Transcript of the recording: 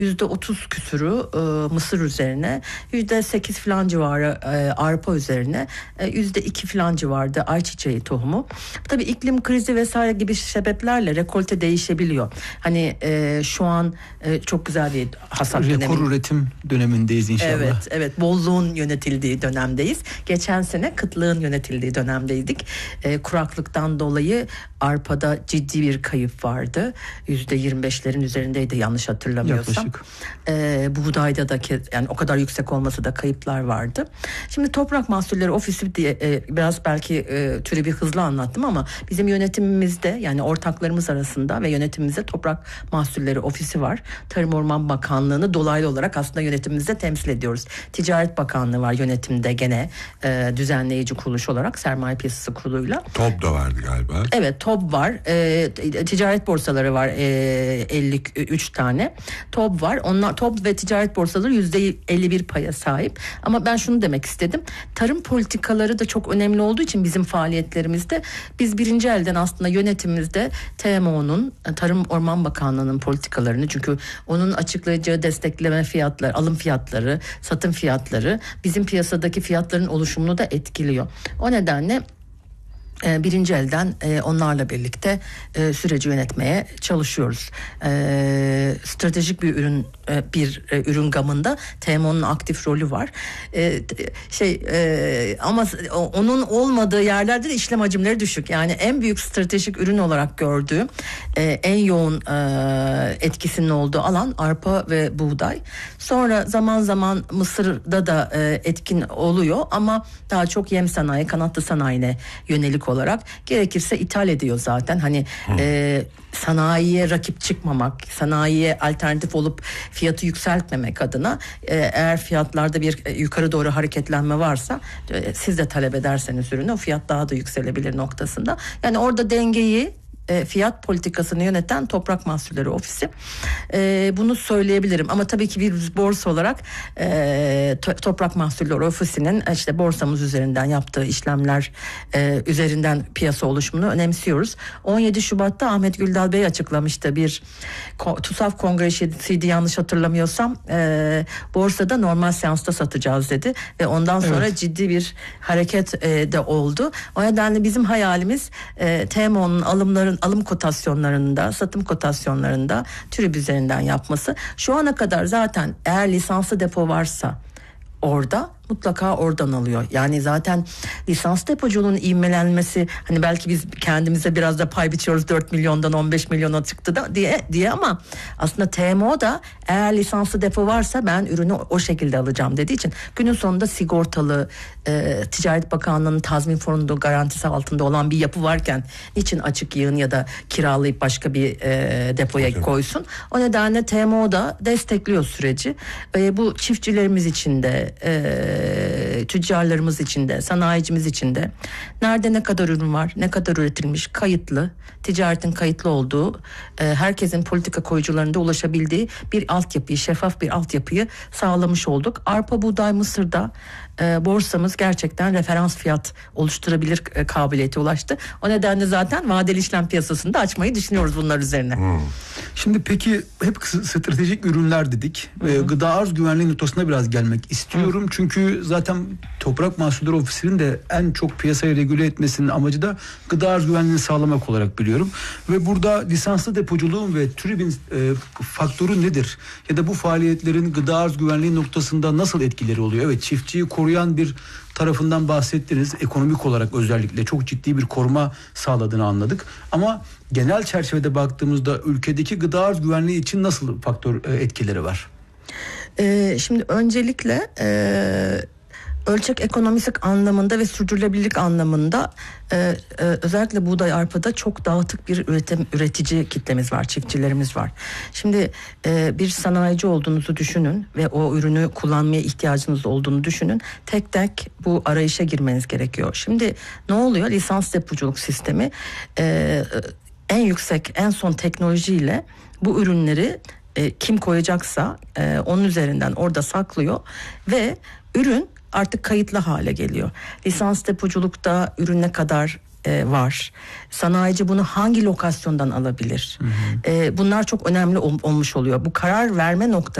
%30 küsürü mısır üzerine, %8 falan civarı arpa üzerine, %2 falan civarında ayçiçeği tohumu. Tabii iklim krizi vesaire gibi sebeplerle rekolte değişebiliyor. Hani şu an çok güzel bir hasat dönemi. Rekor üretim dönemindeyiz inşallah. Evet, bolluğun yönetildiği dönemdeyiz. Geçen sene kıtlığın yönetildiği dönemdeydik. Kuraklıktan dolayı arpada ciddi bir kayıp vardı. %25'lerin üzerindeydi yanlış hatırlamıyorsam. Buğdayda da yani o kadar yüksek olmasa da kayıplar vardı. Şimdi Toprak Mahsulleri Ofisi diye biraz belki türü bir hızlı anlattım ama bizim yönetimimizde, yani ortaklarımız arasında ve yönetimimizde Toprak Mahsulleri Ofisi var. Tarım Orman Bakanlığı'nı dolaylı olarak aslında yönetimimizde temsil ediyoruz. Ticaret Bakanlığı var yönetimde gene düzenleyici kuruluş olarak Sermaye Piyasası Kurulu'yla. TOB da vardı galiba. Evet, TOB var. Ticaret borsaları var 53 tane. TOB var. Onlar TOB ve ticaret borsaları %51 paya sahip. Ama ben şunu demek istedim. Tarım politikaları da çok önemli olduğu için bizim faaliyetlerimizde biz birinci elden aslında yönetimimizde TMO'nun, Tarım Orman Bakanlığı'nın politikalarını, çünkü onun açıklayacağı destekleme fiyatları, alım fiyatları, satım fiyatları bizim piyasadaki fiyatların oluşumunu da etkiliyor. O nedenle birinci elden onlarla birlikte süreci yönetmeye çalışıyoruz. Stratejik bir ürün gamında TMO'nun aktif rolü var. Ama onun olmadığı yerlerde de işlem hacimleri düşük. Yani en büyük stratejik ürün olarak gördüğüm en yoğun etkisinin olduğu alan arpa ve buğday. Sonra zaman zaman mısırda da etkin oluyor ama daha çok yem sanayi, kanatlı sanayine yönelik olarak, gerekirse ithal ediyor zaten. Hani sanayiye rakip çıkmamak, sanayiye alternatif olup fiyatı yükseltmemek adına eğer fiyatlarda bir yukarı doğru hareketlenme varsa siz de talep ederseniz ürünü, o fiyat daha da yükselebilir noktasında. Yani orada dengeyi, fiyat politikasını yöneten Toprak Mahsulleri Ofisi. Bunu söyleyebilirim. Ama tabii ki bir borsa olarak Toprak Mahsulleri Ofisi'nin işte borsamız üzerinden yaptığı işlemler üzerinden piyasa oluşumunu önemsiyoruz. 17 Şubat'ta Ahmet Güldal Bey açıklamıştı, bir TUSAF kongresi yanlış hatırlamıyorsam, borsada normal seansta satacağız dedi ve ondan sonra ciddi bir hareket de oldu. O nedenle bizim hayalimiz TMO'nun alım kotasyonlarında, satım kotasyonlarında TÜRİB üzerinden yapması. Şu ana kadar zaten eğer lisanslı depo varsa orada mutlaka oradan alıyor. Yani zaten lisans depoculuğun ivmelenmesi, hani belki biz kendimize biraz da pay biçiyoruz, 4 milyondan 15 milyona çıktı da diye ama aslında TMO da eğer lisanslı depo varsa ben ürünü o şekilde alacağım dediği için günün sonunda sigortalı, Ticaret Bakanlığı'nın tazmin fonunun garantisi altında olan bir yapı varken niçin açık yığın ya da kiralayıp başka bir depoya koysun? O nedenle TMO da destekliyor süreci. Bu çiftçilerimiz için de, tüccarlarımız için de, sanayicimiz için de nerede ne kadar ürün var, ne kadar üretilmiş, kayıtlı, ticaretin kayıtlı olduğu, herkesin politika koyucularında ulaşabildiği bir altyapıyı, şeffaf bir altyapıyı sağlamış olduk. Arpa, buğday, mısırda borsamız gerçekten referans fiyat oluşturabilir kabiliyete ulaştı. O nedenle zaten vadeli işlem piyasasını da açmayı düşünüyoruz bunlar üzerine. Şimdi peki hep stratejik ürünler dedik. Gıda arz güvenliği noktasına biraz gelmek istiyorum. Çünkü zaten Toprak Mahsulleri Ofisi'nin de en çok piyasayı regüle etmesinin amacı da gıda arz güvenliğini sağlamak olarak biliyorum. Ve burada lisanslı depoculuğun ve TÜRİB'in faktörü nedir? Ya da bu faaliyetlerin gıda arz güvenliği noktasında nasıl etkileri oluyor? Evet, çiftçiyi koruyan bir tarafından bahsettiniz. Ekonomik olarak özellikle çok ciddi bir koruma sağladığını anladık. Ama genel çerçevede baktığımızda ülkedeki gıda arz güvenliği için nasıl etkileri var? Şimdi öncelikle ölçek ekonomisi anlamında ve sürdürülebilirlik anlamında özellikle buğday, arpada çok dağıtık bir üretici kitlemiz var, çiftçilerimiz var. Şimdi bir sanayici olduğunuzu düşünün ve o ürünü kullanmaya ihtiyacınız olduğunu düşünün. Tek tek bu arayışa girmeniz gerekiyor. Şimdi ne oluyor? Lisans depoculuk sistemi en yüksek, en son teknolojiyle bu ürünleri kim koyacaksa onun üzerinden orada saklıyor ve ürün artık kayıtlı hale geliyor. Lisans depoculukta ürün ne kadar var? Sanayici bunu hangi lokasyondan alabilir? Bunlar çok önemli olmuş oluyor. Bu karar verme